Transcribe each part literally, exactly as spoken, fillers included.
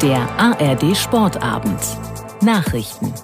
Der A R D Sportabend. Nachrichten.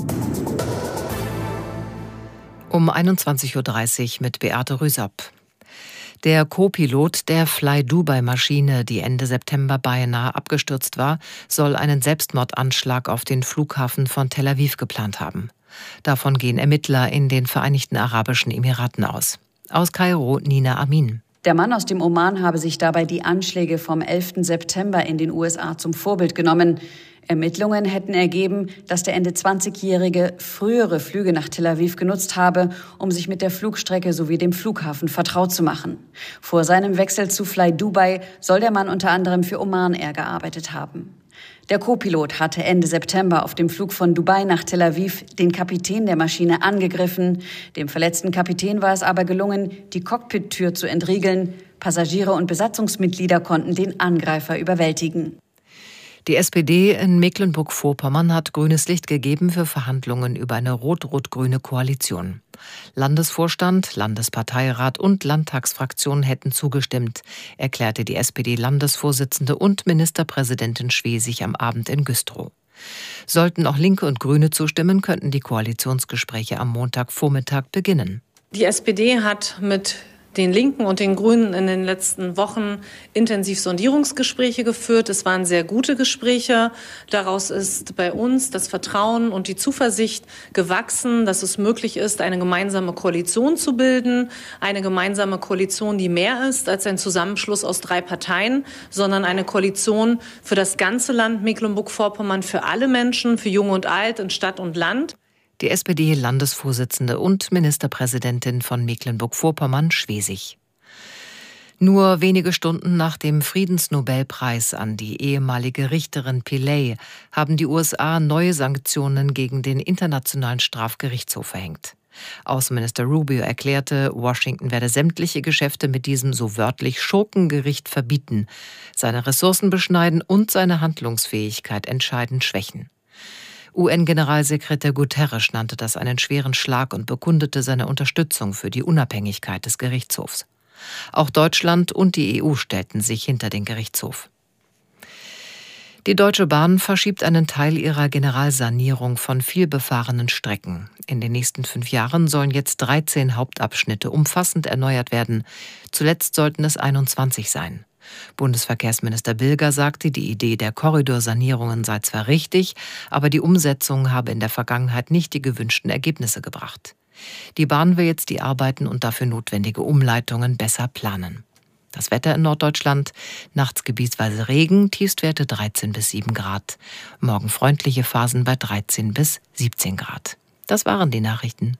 Um einundzwanzig Uhr dreißig mit Beate Rüsapp. Der Co-Pilot der Fly-Dubai-Maschine, die Ende September beinahe abgestürzt war, soll einen Selbstmordanschlag auf den Flughafen von Tel Aviv geplant haben. Davon gehen Ermittler in den Vereinigten Arabischen Emiraten aus. Aus Kairo Nina Amin. Der Mann aus dem Oman habe sich dabei die Anschläge vom elften September in den U S A zum Vorbild genommen. Ermittlungen hätten ergeben, dass der Ende zwanzigjährige frühere Flüge nach Tel Aviv genutzt habe, um sich mit der Flugstrecke sowie dem Flughafen vertraut zu machen. Vor seinem Wechsel zu Fly Dubai soll der Mann unter anderem für Oman Air gearbeitet haben. Der Co-Pilot hatte Ende September auf dem Flug von Dubai nach Tel Aviv den Kapitän der Maschine angegriffen. Dem verletzten Kapitän war es aber gelungen, die Cockpit-Tür zu entriegeln. Passagiere und Besatzungsmitglieder konnten den Angreifer überwältigen. Die S P D in Mecklenburg-Vorpommern hat grünes Licht gegeben für Verhandlungen über eine rot-rot-grüne Koalition. Landesvorstand, Landesparteirat und Landtagsfraktion hätten zugestimmt, erklärte die S P D-Landesvorsitzende und Ministerpräsidentin Schwesig am Abend in Güstrow. Sollten auch Linke und Grüne zustimmen, könnten die Koalitionsgespräche am Montagvormittag beginnen. Die S P D hat mit den Linken und den Grünen in den letzten Wochen intensiv Sondierungsgespräche geführt. Es waren sehr gute Gespräche. Daraus ist bei uns das Vertrauen und die Zuversicht gewachsen, dass es möglich ist, eine gemeinsame Koalition zu bilden. Eine gemeinsame Koalition, die mehr ist als ein Zusammenschluss aus drei Parteien, sondern eine Koalition für das ganze Land Mecklenburg-Vorpommern, für alle Menschen, für Jung und Alt, in Stadt und Land. Die S P D-Landesvorsitzende und Ministerpräsidentin von Mecklenburg-Vorpommern Schwesig. Nur wenige Stunden nach dem Friedensnobelpreis an die ehemalige Richterin Pillay haben die U S A neue Sanktionen gegen den Internationalen Strafgerichtshof verhängt. Außenminister Rubio erklärte, Washington werde sämtliche Geschäfte mit diesem so wörtlich Schurkengericht verbieten, seine Ressourcen beschneiden und seine Handlungsfähigkeit entscheidend schwächen. U N-Generalsekretär Guterres nannte das einen schweren Schlag und bekundete seine Unterstützung für die Unabhängigkeit des Gerichtshofs. Auch Deutschland und die E U stellten sich hinter den Gerichtshof. Die Deutsche Bahn verschiebt einen Teil ihrer Generalsanierung von vielbefahrenen Strecken. In den nächsten fünf Jahren sollen jetzt dreizehn Hauptabschnitte umfassend erneuert werden. Zuletzt sollten es einundzwanzig sein. Bundesverkehrsminister Bilger sagte, die Idee der Korridorsanierungen sei zwar richtig, aber die Umsetzung habe in der Vergangenheit nicht die gewünschten Ergebnisse gebracht. Die Bahn will jetzt die Arbeiten und dafür notwendige Umleitungen besser planen. Das Wetter in Norddeutschland: nachts gebietsweise Regen, Tiefstwerte dreizehn bis sieben Grad. Morgen freundliche Phasen bei dreizehn bis siebzehn Grad. Das waren die Nachrichten.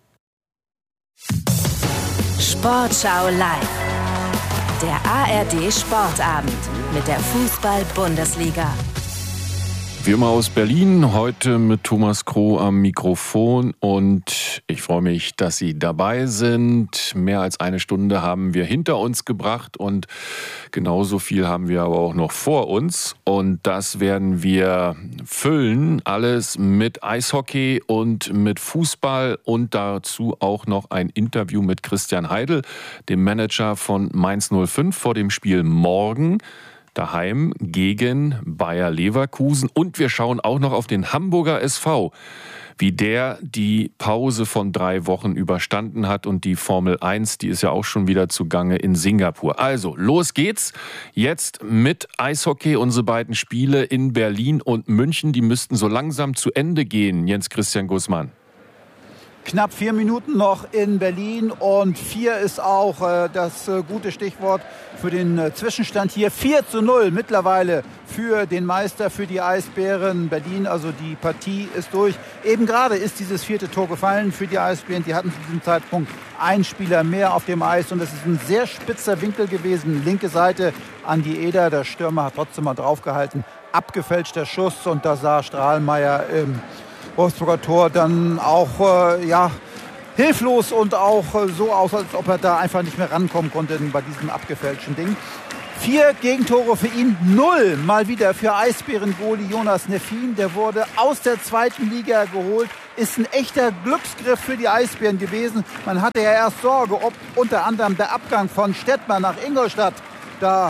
Sportschau live. Der A R D Sportabend mit der Fußball-Bundesliga. Wie immer aus Berlin, heute mit Thomas Kroh am Mikrofon und ich freue mich, dass Sie dabei sind. Mehr als eine Stunde haben wir hinter uns gebracht und genauso viel haben wir aber auch noch vor uns und das werden wir füllen, alles mit Eishockey und mit Fußball und dazu auch noch ein Interview mit Christian Heidel, dem Manager von Mainz null fünf vor dem Spiel morgen daheim gegen Bayer Leverkusen. Und wir schauen auch noch auf den Hamburger S V, wie der die Pause von drei Wochen überstanden hat. Und die Formel eins, die ist ja auch schon wieder zugange in Singapur. Also, los geht's jetzt mit Eishockey. Unsere beiden Spiele in Berlin und München, die müssten so langsam zu Ende gehen. Jens Christian Gußmann. Knapp vier Minuten noch in Berlin und vier ist auch äh, das äh, gute Stichwort für den äh, Zwischenstand hier. vier zu null mittlerweile für den Meister, für die Eisbären Berlin. Also die Partie ist durch. Eben gerade ist dieses vierte Tor gefallen für die Eisbären. Die hatten zu diesem Zeitpunkt einen Spieler mehr auf dem Eis und es ist ein sehr spitzer Winkel gewesen. Linke Seite an die Eder. Der Stürmer hat trotzdem mal draufgehalten. Abgefälschter Schuss und da sah Strahlmeier im Wolfsburger Tor dann auch äh, ja, hilflos und auch äh, so aus, als ob er da einfach nicht mehr rankommen konnte bei diesem abgefälschten Ding. Vier Gegentore für ihn, null mal wieder für Eisbären-Goalie Jonas Neffin. Der wurde aus der zweiten Liga geholt, ist ein echter Glücksgriff für die Eisbären gewesen. Man hatte ja erst Sorge, ob unter anderem der Abgang von Stettmann nach Ingolstadt da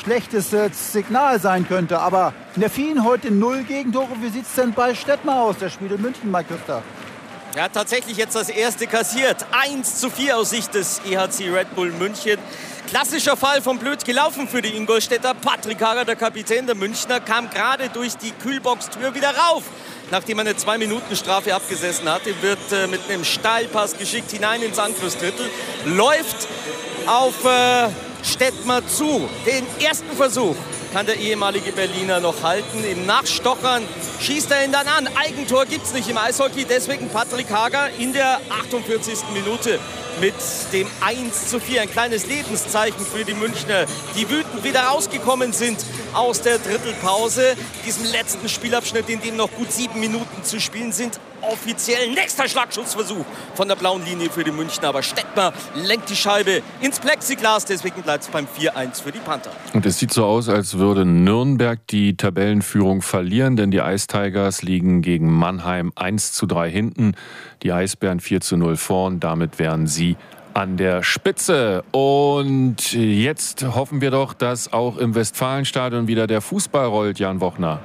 schlechtes äh, Signal sein könnte. Aber Nervin heute null Gegentore. Wie sieht es denn bei Stettmar aus, der spielt in München, Mike Küster? Er hat tatsächlich jetzt das erste kassiert. eins zu vier aus Sicht des E H C Red Bull München. Klassischer Fall von blöd gelaufen für die Ingolstädter. Patrick Hager, der Kapitän der Münchner, kam gerade durch die Kühlbox-Tür wieder rauf. Nachdem er eine zwei Minuten Strafe abgesessen hatte, wird äh, mit einem Steilpass geschickt hinein ins Angriffsdrittel. Läuft auf äh, Stettmar zu. Den ersten Versuch kann der ehemalige Berliner noch halten. Im Nachstochern schießt er ihn dann an. Eigentor gibt es nicht im Eishockey. Deswegen Patrick Hager in der achtundvierzigsten Minute mit dem eins zu vier. Ein kleines Lebenszeichen für die Münchner, die wütend wieder rausgekommen sind aus der Drittelpause. Diesem letzten Spielabschnitt, in dem noch gut sieben Minuten zu spielen sind. Offiziell nächster Schlagschussversuch von der blauen Linie für die Münchner. Aber Stettmar lenkt die Scheibe ins Plexiglas. Deswegen bleibt es beim vier eins für die Panther. Und es sieht so aus, als würde Nürnberg die Tabellenführung verlieren. Denn die Ice Tigers liegen gegen Mannheim eins zu drei hinten. Die Eisbären vier zu null vorn. Damit wären sie an der Spitze. Und jetzt hoffen wir doch, dass auch im Westfalenstadion wieder der Fußball rollt, Jan Wochner.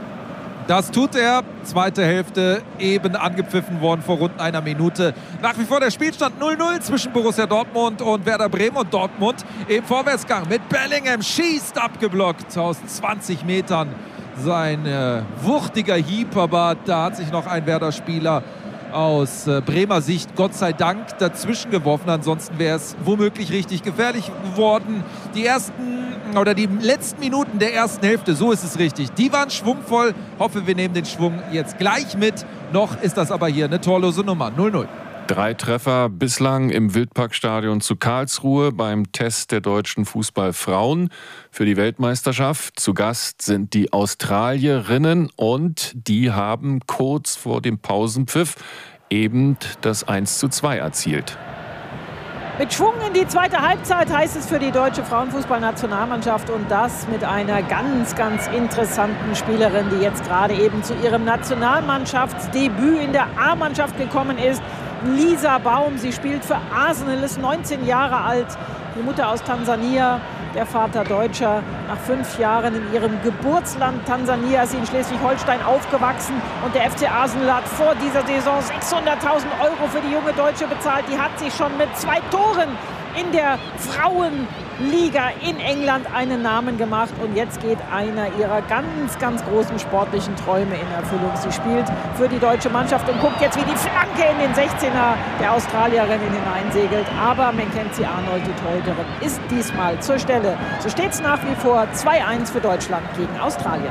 Das tut er. Zweite Hälfte eben angepfiffen worden vor rund einer Minute. Nach wie vor der Spielstand null null zwischen Borussia Dortmund und Werder Bremen. Und Dortmund im Vorwärtsgang mit Bellingham. Schießt abgeblockt aus zwanzig Metern. Sein äh, wuchtiger Hieb, aber da hat sich noch ein Werder-Spieler aus äh, Bremer Sicht Gott sei Dank dazwischen geworfen. Ansonsten wäre es womöglich richtig gefährlich geworden. Die ersten oder die letzten Minuten der ersten Hälfte, so ist es richtig, die waren schwungvoll. Hoffe, wir nehmen den Schwung jetzt gleich mit. Noch ist das aber hier eine torlose Nummer. null null. Drei Treffer bislang im Wildparkstadion zu Karlsruhe beim Test der deutschen Fußballfrauen für die Weltmeisterschaft. Zu Gast sind die Australierinnen und die haben kurz vor dem Pausenpfiff eben das eins zu zwei erzielt. Mit Schwung in die zweite Halbzeit heißt es für die deutsche Frauenfußballnationalmannschaft und das mit einer ganz, ganz interessanten Spielerin, die jetzt gerade eben zu ihrem Nationalmannschaftsdebüt in der A-Mannschaft gekommen ist. Lisa Baum, sie spielt für Arsenal, ist neunzehn Jahre alt, die Mutter aus Tansania, der Vater Deutscher. Nach fünf Jahren in ihrem Geburtsland Tansania ist sie in Schleswig-Holstein aufgewachsen und der F C Arsenal hat vor dieser Saison sechshunderttausend Euro für die junge Deutsche bezahlt. Die hat sich schon mit zwei Toren in der Frauenliga in England einen Namen gemacht und jetzt geht einer ihrer ganz, ganz großen sportlichen Träume in Erfüllung. Sie spielt für die deutsche Mannschaft und guckt jetzt, wie die Flanke in den sechzehner der Australierin hineinsegelt. Aber Mackenzie Arnold, die Torhüterin, ist diesmal zur Stelle. So steht es nach wie vor zwei eins für Deutschland gegen Australien.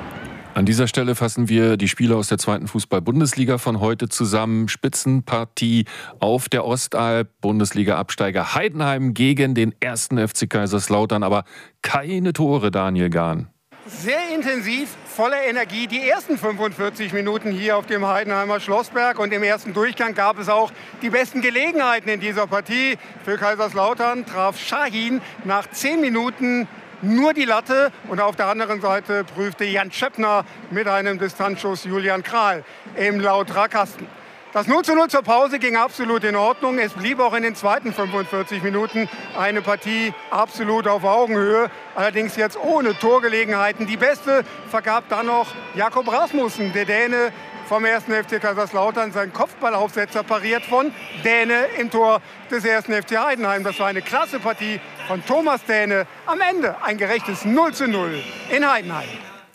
An dieser Stelle fassen wir die Spiele aus der zweiten Fußball-Bundesliga von heute zusammen. Spitzenpartie auf der Ostalb, Bundesliga-Absteiger Heidenheim gegen den ersten F C Kaiserslautern, aber keine Tore, Daniel Gahn. Sehr intensiv, voller Energie. Die ersten fünfundvierzig Minuten hier auf dem Heidenheimer Schlossberg und im ersten Durchgang gab es auch die besten Gelegenheiten in dieser Partie. Für Kaiserslautern traf Shahin nach zehn Minuten nur die Latte und auf der anderen Seite prüfte Jan Schöppner mit einem Distanzschuss Julian Kral im Lauterer Kasten. Das null zu null zur Pause ging absolut in Ordnung. Es blieb auch in den zweiten fünfundvierzig Minuten eine Partie absolut auf Augenhöhe. Allerdings jetzt ohne Torgelegenheiten. Die beste vergab dann noch Jakob Rasmussen, der Däne vom ersten F C Kaiserslautern. Sein Kopfballaufsetzer pariert von Däne im Tor des ersten F C Heidenheim. Das war eine klasse Partie von Thomas Däne. Am Ende ein gerechtes null zu null in Heidenheim.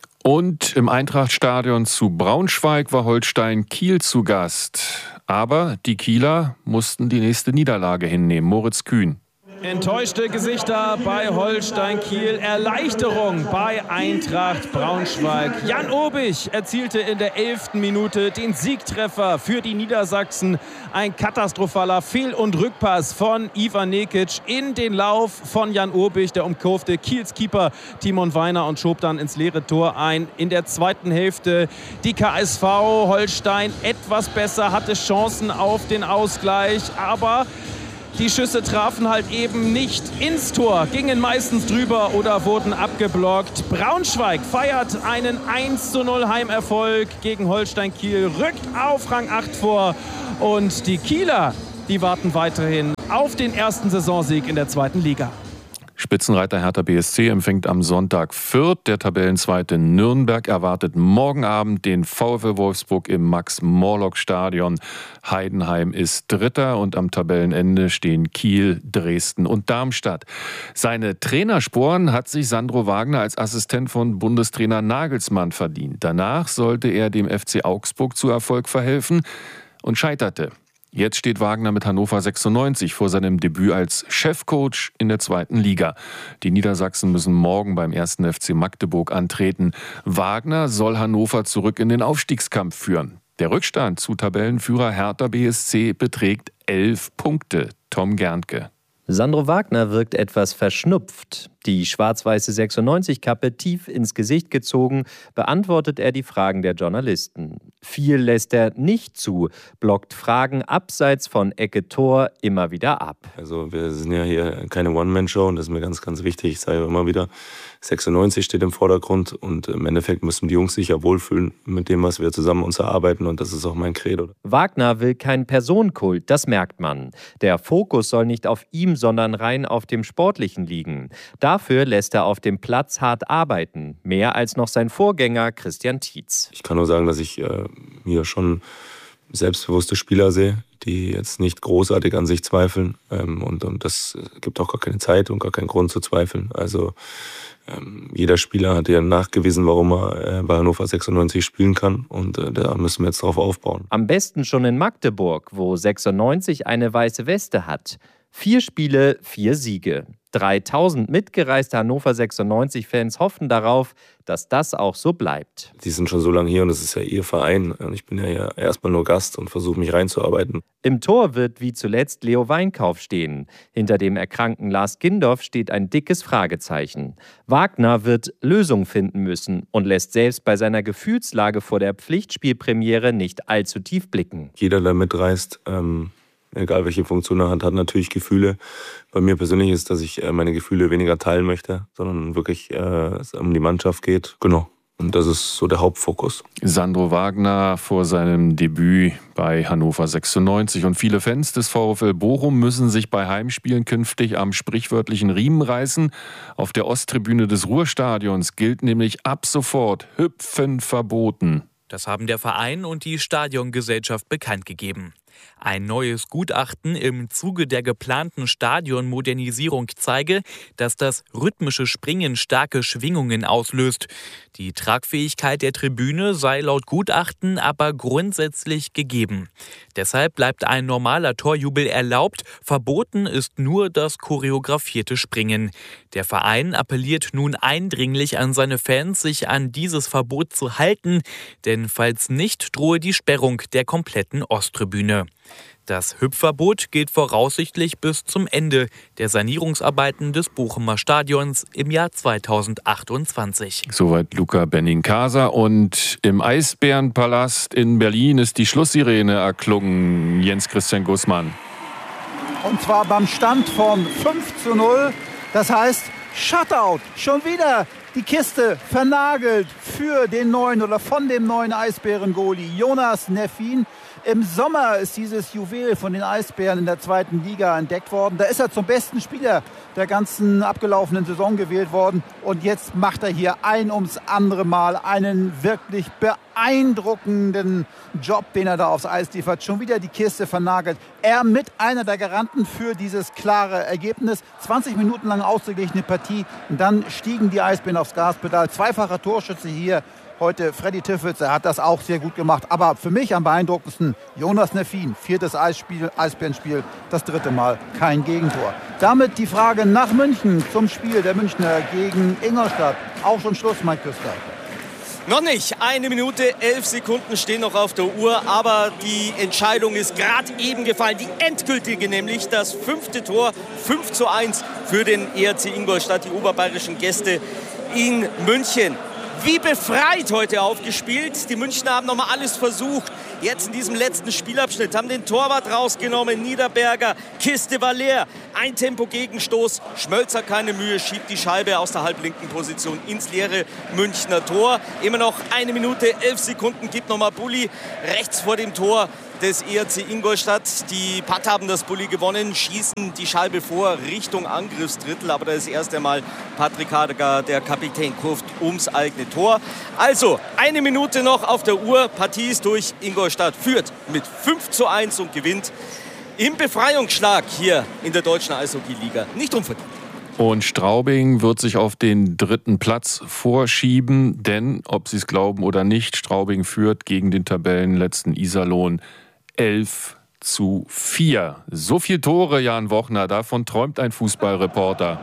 Und im Eintrachtstadion zu Braunschweig war Holstein Kiel zu Gast. Aber die Kieler mussten die nächste Niederlage hinnehmen. Moritz Kühn. Enttäuschte Gesichter bei Holstein Kiel, Erleichterung bei Eintracht Braunschweig. Jan Obich erzielte in der elften Minute den Siegtreffer für die Niedersachsen. Ein katastrophaler Fehl- und Rückpass von Ivan Nekic in den Lauf von Jan Obich. Der umkurfte Kiels Keeper Timon Weiner und schob dann ins leere Tor ein. In der zweiten Hälfte die K S V Holstein etwas besser, hatte Chancen auf den Ausgleich, aber die Schüsse trafen halt eben nicht ins Tor, gingen meistens drüber oder wurden abgeblockt. Braunschweig feiert einen eins zu null Heimerfolg gegen Holstein Kiel, rückt auf Rang acht vor und die Kieler, die warten weiterhin auf den ersten Saisonsieg in der zweiten Liga. Spitzenreiter Hertha B S C empfängt am Sonntag Fürth. Der Tabellenzweite Nürnberg erwartet morgen Abend den VfL Wolfsburg im Max-Morlock-Stadion. Heidenheim ist Dritter und am Tabellenende stehen Kiel, Dresden und Darmstadt. Seine Trainersporen hat sich Sandro Wagner als Assistent von Bundestrainer Nagelsmann verdient. Danach sollte er dem F C Augsburg zu Erfolg verhelfen und scheiterte. Jetzt steht Wagner mit Hannover sechsundneunzig vor seinem Debüt als Chefcoach in der zweiten Liga. Die Niedersachsen müssen morgen beim ersten F C Magdeburg antreten. Wagner soll Hannover zurück in den Aufstiegskampf führen. Der Rückstand zu Tabellenführer Hertha B S C beträgt elf Punkte. Tom Gerntke. Sandro Wagner wirkt etwas verschnupft. Die schwarz-weiße sechsundneunzig-Kappe tief ins Gesicht gezogen, beantwortet er die Fragen der Journalisten. Viel lässt er nicht zu, blockt Fragen abseits von Ecke-Tor immer wieder ab. Also wir sind ja hier keine One-Man-Show und das ist mir ganz, ganz wichtig. Ich sage immer wieder, sechsundneunzig steht im Vordergrund und im Endeffekt müssen die Jungs sich ja wohlfühlen mit dem, was wir zusammen uns erarbeiten und das ist auch mein Credo. Wagner will keinen Personenkult, das merkt man. Der Fokus soll nicht auf ihm, sondern rein auf dem Sportlichen liegen. Dafür lässt er auf dem Platz hart arbeiten, mehr als noch sein Vorgänger Christian Tietz. Ich kann nur sagen, dass ich äh, hier schon selbstbewusste Spieler sehe, die jetzt nicht großartig an sich zweifeln. Ähm, und, und das gibt auch gar keine Zeit und gar keinen Grund zu zweifeln. Also ähm, jeder Spieler hat ja nachgewiesen, warum er äh, bei Hannover sechsundneunzig spielen kann. Und äh, da müssen wir jetzt drauf aufbauen. Am besten schon in Magdeburg, wo sechsundneunzig eine weiße Weste hat. Vier Spiele, vier Siege. dreitausend mitgereiste Hannover sechsundneunzig-Fans hoffen darauf, dass das auch so bleibt. Die sind schon so lange hier und es ist ja ihr Verein. Und ich bin ja hier erstmal nur Gast und versuche mich reinzuarbeiten. Im Tor wird wie zuletzt Leo Weinkauf stehen. Hinter dem erkrankten Lars Gindorf steht ein dickes Fragezeichen. Wagner wird Lösungen finden müssen und lässt selbst bei seiner Gefühlslage vor der Pflichtspielpremiere nicht allzu tief blicken. Jeder, der mitreist, ähm egal welche Funktion er hat, hat natürlich Gefühle. Bei mir persönlich ist, dass ich meine Gefühle weniger teilen möchte, sondern wirklich äh, es um die Mannschaft geht. Genau. Und das ist so der Hauptfokus. Sandro Wagner vor seinem Debüt bei Hannover sechsundneunzig. Und viele Fans des VfL Bochum müssen sich bei Heimspielen künftig am sprichwörtlichen Riemen reißen. Auf der Osttribüne des Ruhrstadions gilt nämlich ab sofort Hüpfen verboten. Das haben der Verein und die Stadiongesellschaft bekannt gegeben. Ein neues Gutachten im Zuge der geplanten Stadionmodernisierung zeige, dass das rhythmische Springen starke Schwingungen auslöst. Die Tragfähigkeit der Tribüne sei laut Gutachten aber grundsätzlich gegeben. Deshalb bleibt ein normaler Torjubel erlaubt, verboten ist nur das choreografierte Springen. Der Verein appelliert nun eindringlich an seine Fans, sich an dieses Verbot zu halten, denn falls nicht, drohe die Sperrung der kompletten Osttribüne. Das Hüpfverbot gilt voraussichtlich bis zum Ende der Sanierungsarbeiten des Bochumer Stadions im Jahr zweitausendachtundzwanzig. Soweit Luca Benincasa. Und im Eisbärenpalast in Berlin ist die Schlusssirene erklungen. Jens-Christian Gußmann. Und zwar beim Stand von fünf zu null. Das heißt, Shutout. Schon wieder die Kiste vernagelt für den neuen oder von dem neuen Eisbären-Goalie Jonas Neffin. Im Sommer ist dieses Juwel von den Eisbären in der zweiten Liga entdeckt worden. Da ist er zum besten Spieler der ganzen abgelaufenen Saison gewählt worden. Und jetzt macht er hier ein ums andere Mal einen wirklich beeindruckenden Job, den er da aufs Eis liefert. Schon wieder die Kiste vernagelt. Er mit einer der Garanten für dieses klare Ergebnis. zwanzig Minuten lang ausgeglichene Partie. Und dann stiegen die Eisbären aufs Gaspedal. Zweifacher Torschütze hier. Heute Freddy Tiffels, er hat das auch sehr gut gemacht. Aber für mich am beeindruckendsten Jonas Neffin. Viertes Eisspiel, Eisbärenspiel, das dritte Mal kein Gegentor. Damit die Frage nach München zum Spiel der Münchner gegen Ingolstadt. Auch schon Schluss, Mike Küster. Noch nicht. Eine Minute, elf Sekunden stehen noch auf der Uhr. Aber die Entscheidung ist gerade eben gefallen. Die endgültige, nämlich das fünfte Tor. fünf zu eins für den E R C Ingolstadt, die oberbayerischen Gäste in München. Wie befreit heute aufgespielt. Die Münchner haben nochmal alles versucht. Jetzt in diesem letzten Spielabschnitt haben den Torwart rausgenommen. Niederberger, Kiste war leer. Ein Tempo-Gegenstoß. Schmölzer keine Mühe, schiebt die Scheibe aus der halblinken Position ins leere Münchner Tor. Immer noch eine Minute, elf Sekunden. Gibt nochmal Bulli rechts vor dem Tor. des E H C Ingolstadt. Die Panther haben das Bulli gewonnen, schießen die Scheibe vor Richtung Angriffsdrittel. Aber da ist erst einmal Patrick Hager, der Kapitän, kurvt ums eigene Tor. Also eine Minute noch auf der Uhr. Partie ist durch. Ingolstadt führt mit fünf zu eins und gewinnt im Befreiungsschlag hier in der deutschen Eishockey-Liga. Nicht unverdient. Und Straubing wird sich auf den dritten Platz vorschieben, denn, ob Sie es glauben oder nicht, Straubing führt gegen den Tabellenletzten Iserlohn elf zu vier. So viele Tore, Jan Wochner, davon träumt ein Fußballreporter.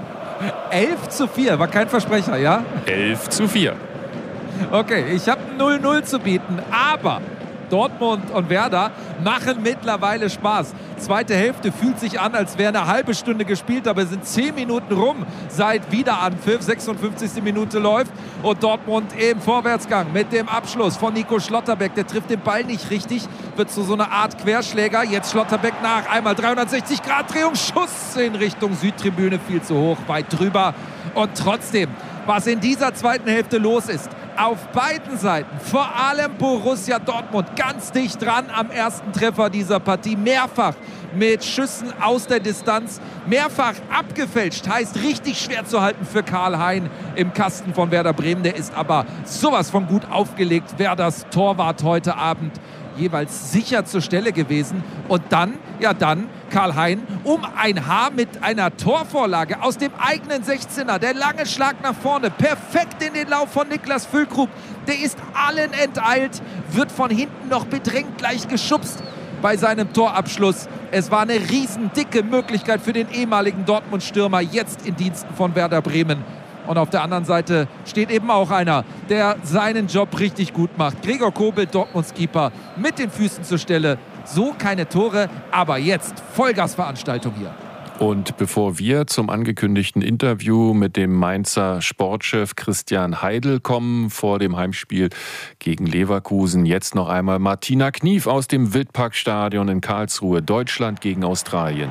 elf zu vier, war kein Versprecher, ja? elf zu vier. Okay, ich habe null null zu bieten, aber Dortmund und Werder machen mittlerweile Spaß. Zweite Hälfte fühlt sich an, als wäre eine halbe Stunde gespielt, aber es sind zehn Minuten rum seit Wiederanpfiff. sechsundfünfzigste Minute läuft und Dortmund im Vorwärtsgang mit dem Abschluss von Nico Schlotterbeck. Der trifft den Ball nicht richtig, wird zu so einer Art Querschläger. Jetzt Schlotterbeck nach, einmal dreihundertsechzig Grad Drehung, Schuss in Richtung Südtribüne, viel zu hoch, weit drüber. Und trotzdem, was in dieser zweiten Hälfte los ist, auf beiden Seiten, vor allem Borussia Dortmund, ganz dicht dran am ersten Treffer dieser Partie, mehrfach mit Schüssen aus der Distanz, mehrfach abgefälscht, heißt richtig schwer zu halten für Karl Hein im Kasten von Werder Bremen, der ist aber sowas von gut aufgelegt, Werders Torwart heute Abend jeweils sicher zur Stelle gewesen und dann, ja dann, Karl Hein um ein Haar mit einer Torvorlage aus dem eigenen sechzehner. Der lange Schlag nach vorne, perfekt in den Lauf von Niklas Füllkrug. Der ist allen enteilt, wird von hinten noch bedrängt gleich geschubst bei seinem Torabschluss. Es war eine riesen dicke Möglichkeit für den ehemaligen Dortmund-Stürmer, jetzt in Diensten von Werder Bremen. Und auf der anderen Seite steht eben auch einer, der seinen Job richtig gut macht. Gregor Kobel, Dortmunds Keeper, mit den Füßen zur Stelle. So keine Tore, aber jetzt Vollgasveranstaltung hier. Und bevor wir zum angekündigten Interview mit dem Mainzer Sportchef Christian Heidel kommen vor dem Heimspiel gegen Leverkusen, jetzt noch einmal Martina Knief aus dem Wildparkstadion in Karlsruhe, Deutschland gegen Australien.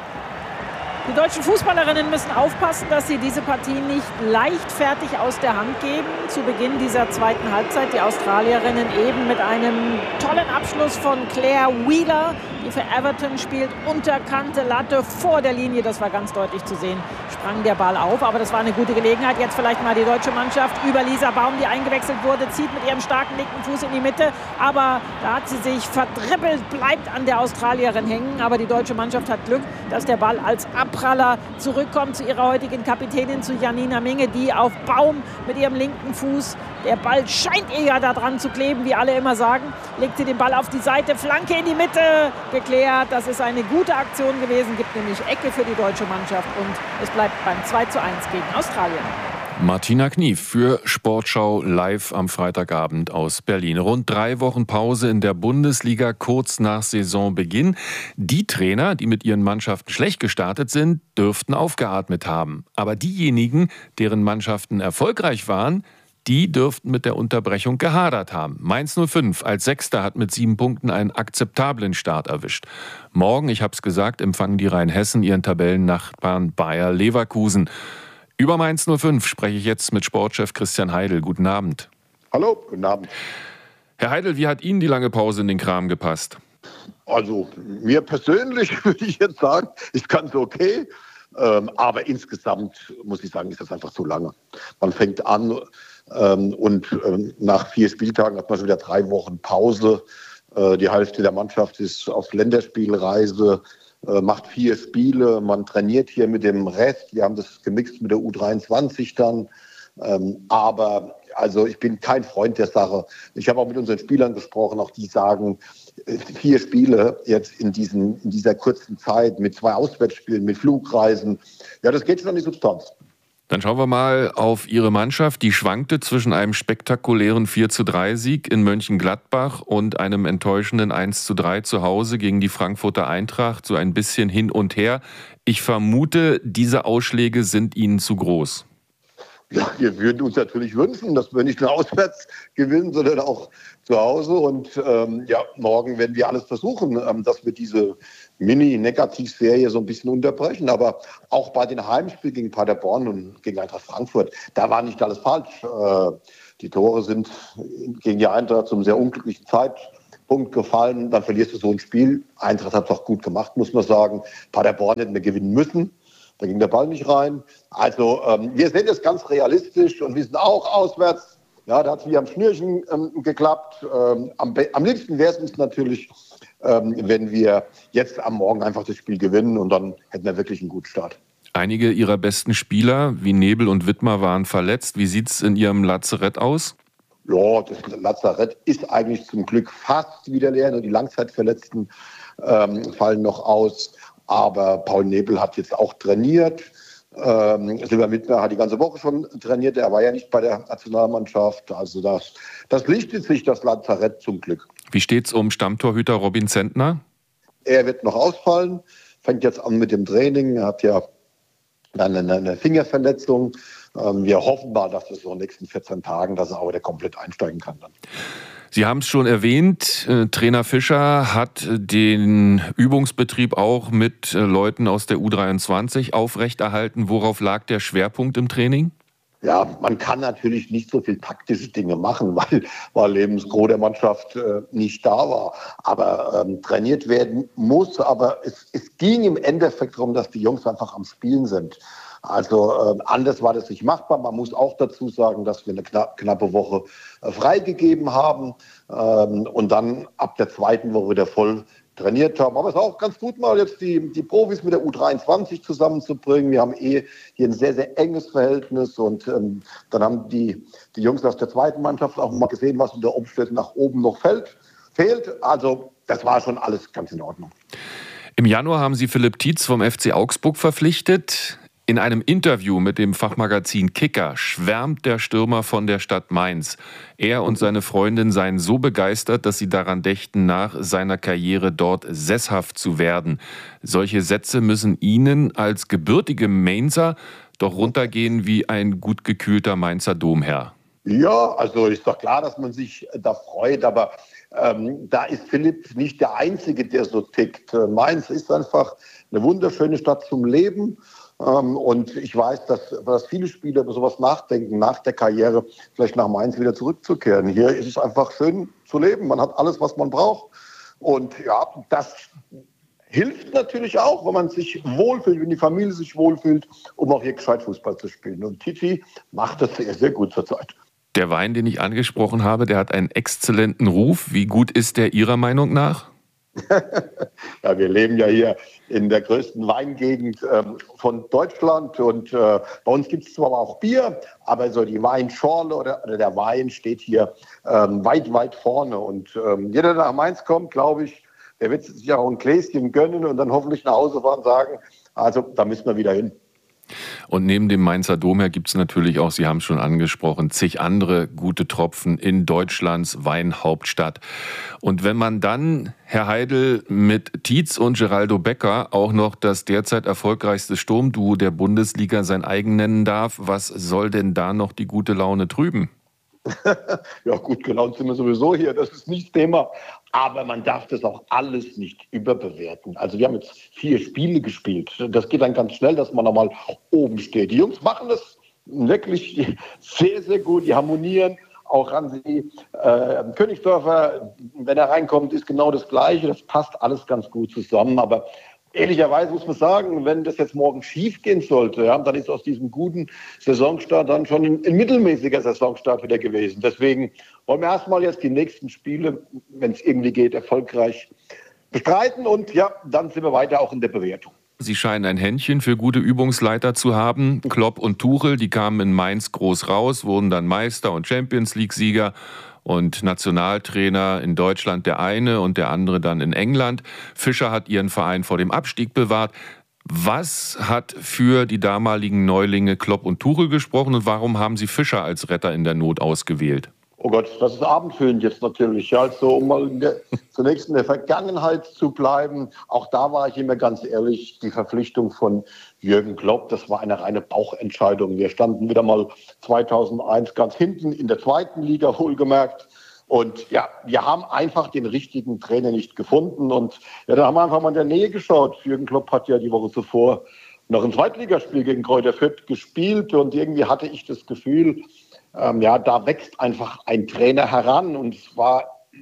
Die deutschen Fußballerinnen müssen aufpassen, dass sie diese Partie nicht leichtfertig aus der Hand geben. Zu Beginn dieser zweiten Halbzeit die Australierinnen eben mit einem tollen Abschluss von Claire Wheeler, die für Everton spielt, unterkante Latte vor der Linie, das war ganz deutlich zu sehen, sprang der Ball auf, aber das war eine gute Gelegenheit. Jetzt vielleicht mal die deutsche Mannschaft über Lisa Baum, die eingewechselt wurde, zieht mit ihrem starken linken Fuß in die Mitte, aber da hat sie sich verdribbelt, bleibt an der Australierin hängen, aber die deutsche Mannschaft hat Glück, dass der Ball als Abpraller zurückkommt zu ihrer heutigen Kapitänin, zu Janina Menge, die auf Baum mit ihrem linken Fuß, der Ball scheint ihr ja da dran zu kleben, wie alle immer sagen, legt sie den Ball auf die Seite, Flanke in die Mitte, geklärt, das ist eine gute Aktion gewesen, gibt nämlich Ecke für die deutsche Mannschaft und es bleibt beim zwei zu eins gegen Australien. Martina Knief für Sportschau live am Freitagabend aus Berlin. Rund drei Wochen Pause in der Bundesliga kurz nach Saisonbeginn. Die Trainer, die mit ihren Mannschaften schlecht gestartet sind, dürften aufgeatmet haben. Aber diejenigen, deren Mannschaften erfolgreich waren, die dürften mit der Unterbrechung gehadert haben. Mainz null fünf als Sechster hat mit sieben Punkten einen akzeptablen Start erwischt. Morgen, ich habe es gesagt, empfangen die Rheinhessen ihren Tabellennachbarn Bayer Leverkusen. Über Mainz null fünf spreche ich jetzt mit Sportchef Christian Heidel. Guten Abend. Hallo, guten Abend. Herr Heidel, wie hat Ihnen die lange Pause in den Kram gepasst? Also mir persönlich würde ich jetzt sagen, ist ganz okay. Ähm, aber insgesamt muss ich sagen, ist das einfach zu lange. Man fängt an ähm, und ähm, nach vier Spieltagen hat man schon wieder drei Wochen Pause. Äh, die Hälfte der Mannschaft ist auf Länderspielreise, äh, macht vier Spiele. Man trainiert hier mit dem Rest. Wir haben das gemixt mit der U dreiundzwanzig dann. Ähm, aber also ich bin kein Freund der Sache. Ich habe auch mit unseren Spielern gesprochen, auch die sagen, vier Spiele jetzt in, diesen, in dieser kurzen Zeit mit zwei Auswärtsspielen, mit Flugreisen. Ja, das geht schon an die Substanz. Dann schauen wir mal auf Ihre Mannschaft. Die schwankte zwischen einem spektakulären vier zu drei Sieg in Mönchengladbach und einem enttäuschenden eins zu drei zu Hause gegen die Frankfurter Eintracht. So ein bisschen hin und her. Ich vermute, diese Ausschläge sind Ihnen zu groß. Ja, wir würden uns natürlich wünschen, dass wir nicht nur auswärts gewinnen, sondern auch zu Hause. Und ähm, ja, morgen werden wir alles versuchen, ähm, dass wir diese Mini-Negativserie so ein bisschen unterbrechen. Aber auch bei den Heimspielen gegen Paderborn und gegen Eintracht Frankfurt, da war nicht alles falsch. Äh, die Tore sind gegen die Eintracht zum sehr unglücklichen Zeitpunkt Punkt gefallen, dann verlierst du so ein Spiel. Eintracht hat es auch gut gemacht, muss man sagen. Paderborn hätten wir gewinnen müssen. Da ging der Ball nicht rein. Also ähm, wir sehen das ganz realistisch und wir sind auch auswärts. Ja, da hat es wie am Schnürchen ähm, geklappt. Ähm, am, am liebsten wäre es uns natürlich, ähm, wenn wir jetzt am Morgen einfach das Spiel gewinnen und dann hätten wir wirklich einen guten Start. Einige Ihrer besten Spieler, wie Nebel und Wittmer, waren verletzt. Wie sieht es in Ihrem Lazarett aus? Ja, das Lazarett ist eigentlich zum Glück fast wieder leer. Nur die Langzeitverletzten ähm, fallen noch aus. Aber Paul Nebel hat jetzt auch trainiert. Ähm, Silber Wittmer hat die ganze Woche schon trainiert. Er war ja nicht bei der Nationalmannschaft. Also das, das lichtet sich, das Lazarett, zum Glück. Wie steht es um Stammtorhüter Robin Zentner? Er wird noch ausfallen. Fängt jetzt an mit dem Training. Er hat ja dann eine, eine Fingerverletzung. Ähm, wir hoffen mal, dass es so in den nächsten vierzehn Tagen, dass er auch wieder komplett einsteigen kann dann. Sie haben es schon erwähnt, äh, Trainer Fischer hat den Übungsbetrieb auch mit äh, Leuten aus der U dreiundzwanzig aufrechterhalten. Worauf lag der Schwerpunkt im Training? Ja, man kann natürlich nicht so viel taktische Dinge machen, weil, weil eben das Gros der Mannschaft äh, nicht da war. Aber ähm, trainiert werden muss. Aber es, es ging im Endeffekt darum, dass die Jungs einfach am Spielen sind. Also äh, anders war das nicht machbar. Man muss auch dazu sagen, dass wir eine knapp, knappe Woche äh, freigegeben haben ähm, und dann ab der zweiten Woche wieder voll trainiert haben. Aber es ist auch ganz gut, mal jetzt die, die Profis mit der U dreiundzwanzig zusammenzubringen. Wir haben eh hier ein sehr, sehr enges Verhältnis und ähm, dann haben die, die Jungs aus der zweiten Mannschaft auch mal gesehen, was unter Umständen nach oben noch fällt, fehlt. Also das war schon alles ganz in Ordnung. Im Januar haben Sie Philipp Tietz vom F C Augsburg verpflichtet. In einem Interview mit dem Fachmagazin Kicker schwärmt der Stürmer von der Stadt Mainz. Er und seine Freundin seien so begeistert, dass sie daran dächten, nach seiner Karriere dort sesshaft zu werden. Solche Sätze müssen Ihnen als gebürtigem Mainzer doch runtergehen wie ein gut gekühlter Mainzer Domherr. Ja, also ist doch klar, dass man sich da freut, aber ähm, da ist Philipp nicht der Einzige, der so tickt. Mainz ist einfach eine wunderschöne Stadt zum Leben. Und ich weiß, dass, dass viele Spieler über sowas nachdenken, nach der Karriere vielleicht nach Mainz wieder zurückzukehren. Hier ist es einfach schön zu leben. Man hat alles, was man braucht. Und ja, das hilft natürlich auch, wenn man sich wohlfühlt, wenn die Familie sich wohlfühlt, um auch hier gescheit Fußball zu spielen. Und Titi macht das sehr, sehr gut zurzeit. Der Wein, den ich angesprochen habe, der hat einen exzellenten Ruf. Wie gut ist der Ihrer Meinung nach? Ja, wir leben ja hier in der größten Weingegend ähm, von Deutschland und äh, bei uns gibt es zwar auch Bier, aber so die Weinschorle oder, oder der Wein steht hier ähm, weit, weit vorne und ähm, jeder, der nach Mainz kommt, glaube ich, der wird sich auch ein Gläschen gönnen und dann hoffentlich nach Hause fahren und sagen, also da müssen wir wieder hin. Und neben dem Mainzer Domherr gibt es natürlich auch, Sie haben es schon angesprochen, zig andere gute Tropfen in Deutschlands Weinhauptstadt. Und wenn man dann, Herr Heidel, mit Tietz und Geraldo Becker auch noch das derzeit erfolgreichste Sturmduo der Bundesliga sein eigen nennen darf, was soll denn da noch die gute Laune trüben? Ja, gut gelaunt sind wir sowieso hier, das ist nicht das Thema. Aber man darf das auch alles nicht überbewerten. Also wir haben jetzt vier Spiele gespielt. Das geht dann ganz schnell, dass man nochmal oben steht. Die Jungs machen das wirklich sehr, sehr gut. Die harmonieren. Auch Hansi äh, Königsdörfer, wenn er reinkommt, ist genau das Gleiche. Das passt alles ganz gut zusammen. Aber ehrlicherweise muss man sagen, wenn das jetzt morgen schief gehen sollte, ja, dann ist aus diesem guten Saisonstart dann schon ein, ein mittelmäßiger Saisonstart wieder gewesen. Deswegen wollen wir erstmal jetzt die nächsten Spiele, wenn es irgendwie geht, erfolgreich bestreiten. Und ja, dann sind wir weiter auch in der Bewertung. Sie scheinen ein Händchen für gute Übungsleiter zu haben. Klopp und Tuchel, die kamen in Mainz groß raus, wurden dann Meister und Champions-League-Sieger. Und Nationaltrainer in Deutschland der eine und der andere dann in England. Fischer hat ihren Verein vor dem Abstieg bewahrt. Was hat für die damaligen Neulinge Klopp und Tuchel gesprochen und warum haben Sie Fischer als Retter in der Not ausgewählt? Oh Gott, das ist abendfüllend jetzt natürlich. Also um mal in der, zunächst in der Vergangenheit zu bleiben, auch da war ich immer ganz ehrlich, die Verpflichtung von Jürgen Klopp, das war eine reine Bauchentscheidung. Wir standen wieder mal zweitausendeins ganz hinten in der zweiten Liga, wohlgemerkt. Und ja, wir haben einfach den richtigen Trainer nicht gefunden. Und ja, da haben wir einfach mal in der Nähe geschaut. Jürgen Klopp hat ja die Woche zuvor noch ein Zweitligaspiel gegen Kräuter Fürth gespielt. Und irgendwie hatte ich das Gefühl, ähm, ja, da wächst einfach ein Trainer heran. Und es war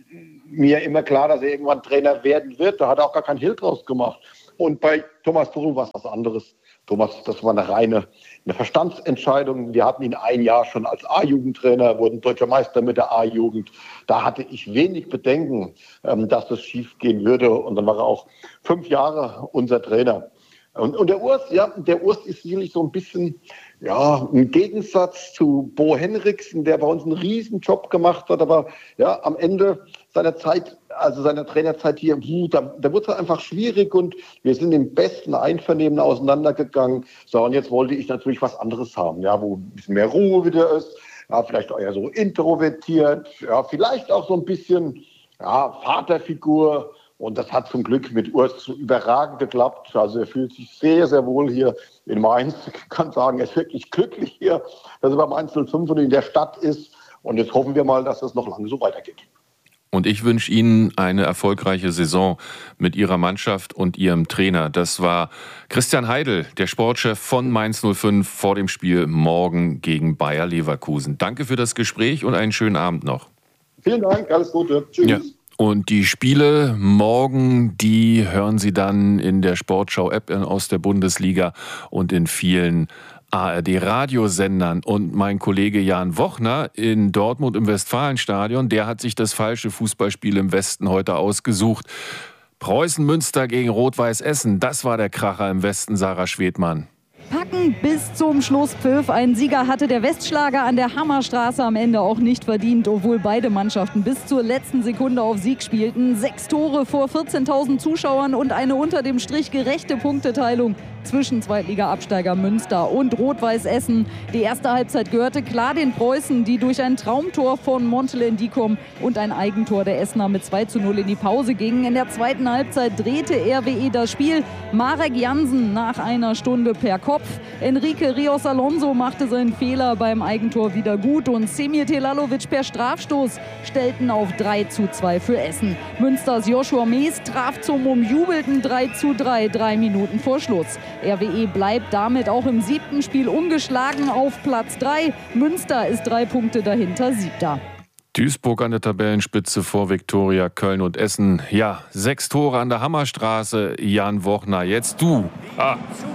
mir immer klar, dass er irgendwann Trainer werden wird. Da hat er auch gar keinen Hehl draus gemacht. Und bei Thomas Tuchel war es was anderes. Thomas, das war eine reine eine Verstandsentscheidung. Wir hatten ihn ein Jahr schon als A-Jugendtrainer, wurden deutscher Meister mit der A-Jugend. Da hatte ich wenig Bedenken, dass das schief gehen würde. Und dann war er auch fünf Jahre unser Trainer. Und, und der Urs, ja, der Urs ist sicherlich so ein bisschen, ja, im Gegensatz zu Bo Henriksen, der bei uns einen riesen Job gemacht hat, aber ja, am Ende seiner Zeit, also seiner Trainerzeit hier, da, da wurde es einfach schwierig und wir sind im besten Einvernehmen auseinandergegangen. So, und jetzt wollte ich natürlich was anderes haben, ja, wo ein bisschen mehr Ruhe wieder ist, ja, vielleicht auch eher so introvertiert, ja, vielleicht auch so ein bisschen, ja, Vaterfigur. Und das hat zum Glück mit Urs überragend geklappt. Also er fühlt sich sehr, sehr wohl hier in Mainz. Ich kann sagen, er ist wirklich glücklich hier, dass er beim eins null fünf und in der Stadt ist. Und jetzt hoffen wir mal, dass das noch lange so weitergeht. Und ich wünsche Ihnen eine erfolgreiche Saison mit Ihrer Mannschaft und Ihrem Trainer. Das war Christian Heidel, der Sportchef von Mainz null fünf vor dem Spiel morgen gegen Bayer Leverkusen. Danke für das Gespräch und einen schönen Abend noch. Vielen Dank, alles Gute. Tschüss. Ja. Und die Spiele morgen, die hören Sie dann in der Sportschau-App aus der Bundesliga und in vielen A R D-Radiosendern. Und mein Kollege Jan Wochner in Dortmund im Westfalenstadion, der hat sich das falsche Fußballspiel im Westen heute ausgesucht. Preußen-Münster gegen Rot-Weiß Essen, das war der Kracher im Westen, Sarah Schwedmann. Packen bis zum Schlusspfiff. Ein Sieger hatte der Westschlager an der Hammerstraße am Ende auch nicht verdient, obwohl beide Mannschaften bis zur letzten Sekunde auf Sieg spielten. Sechs Tore vor vierzehntausend Zuschauern und eine unter dem Strich gerechte Punkteteilung zwischen Zweitliga-Absteiger Münster und Rot-Weiß Essen. Die erste Halbzeit gehörte klar den Preußen, die durch ein Traumtor von Montelin Dicom und ein Eigentor der Essener mit zwei zu null in die Pause gingen. In der zweiten Halbzeit drehte R W E das Spiel. Marek Jansen nach einer Stunde per Kopf. Enrique Rios Alonso machte seinen Fehler beim Eigentor wieder gut und Semir Telalovic per Strafstoß stellten auf drei zu zwei für Essen. Münsters Joshua Mees traf zum umjubelten drei zu drei, drei Minuten vor Schluss. R W E bleibt damit auch im siebten Spiel ungeschlagen auf Platz drei. Münster ist drei Punkte dahinter, siebter. Duisburg an der Tabellenspitze vor Viktoria, Köln und Essen. Ja, sechs Tore an der Hammerstraße. Jan Wochner, jetzt du. Ah.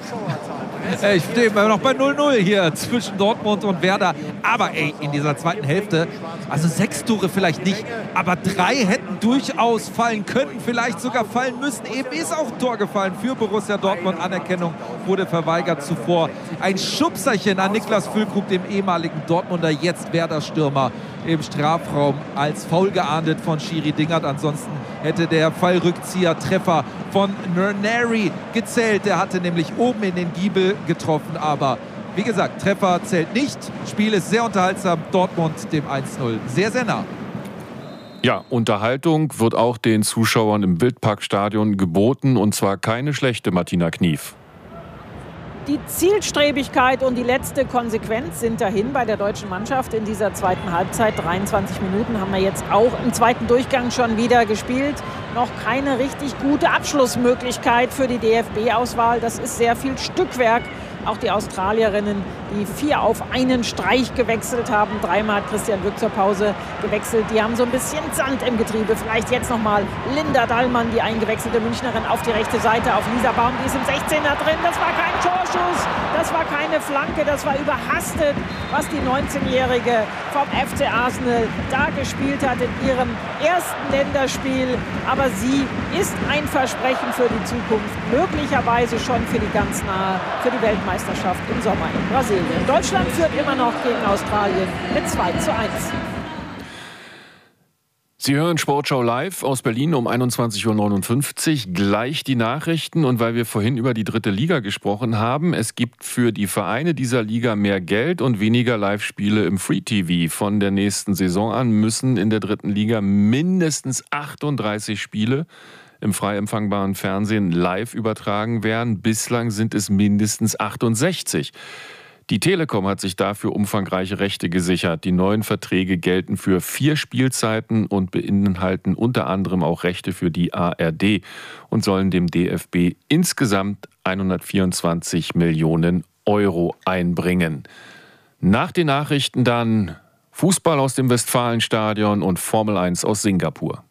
Ich stehe noch bei null null hier zwischen Dortmund und Werder. Aber ey, in dieser zweiten Hälfte, also sechs Tore vielleicht nicht, aber drei hätten durchaus fallen können, vielleicht sogar fallen müssen. Eben ist auch ein Tor gefallen für Borussia Dortmund. Anerkennung wurde verweigert zuvor. Ein Schubserchen an Niklas Füllkrug, dem ehemaligen Dortmunder, jetzt Werder-Stürmer im Strafraum als faul geahndet von Schiri Dingert. Ansonsten hätte der Fallrückzieher-Treffer von Nernary gezählt. Der hatte nämlich oben in den Giebel getroffen. Aber wie gesagt, Treffer zählt nicht. Spiel ist sehr unterhaltsam. Dortmund dem eins null sehr, sehr nah. Ja, Unterhaltung wird auch den Zuschauern im Wildparkstadion geboten. Und zwar keine schlechte, Martina Knief. Die Zielstrebigkeit und die letzte Konsequenz sind dahin bei der deutschen Mannschaft in dieser zweiten Halbzeit. dreiundzwanzig Minuten haben wir jetzt auch im zweiten Durchgang schon wieder gespielt. Noch keine richtig gute Abschlussmöglichkeit für die D F B-Auswahl. Das ist sehr viel Stückwerk. Auch die Australierinnen, die vier auf einen Streich gewechselt haben. Dreimal hat Christian Wück zur Pause gewechselt. Die haben so ein bisschen Sand im Getriebe. Vielleicht jetzt nochmal Linda Dallmann, die eingewechselte Münchnerin, auf die rechte Seite. Auf Lisa Baum, die ist im sechzehner drin. Das war kein Torschuss, das war keine Flanke, das war überhastet, was die neunzehnjährige vom F C Arsenal da gespielt hat in ihrem ersten Länderspiel. Aber sie ist ein Versprechen für die Zukunft. Möglicherweise schon für die ganz nahe, für die Weltmeisterschaft im Sommer in Brasilien. Deutschland führt immer noch gegen Australien mit zwei zu eins. Sie hören Sportschau live aus Berlin um einundzwanzig Uhr neunundfünfzig. Gleich die Nachrichten. Und weil wir vorhin über die dritte Liga gesprochen haben, es gibt für die Vereine dieser Liga mehr Geld und weniger Live-Spiele im Free-T V. Von der nächsten Saison an müssen in der dritten Liga mindestens achtunddreißig Spiele im frei empfangbaren Fernsehen live übertragen werden. Bislang sind es mindestens achtundsechzig. Die Telekom hat sich dafür umfangreiche Rechte gesichert. Die neuen Verträge gelten für vier Spielzeiten und beinhalten unter anderem auch Rechte für die A R D und sollen dem D F B insgesamt hundertvierundzwanzig Millionen Euro einbringen. Nach den Nachrichten dann Fußball aus dem Westfalenstadion und Formel eins aus Singapur.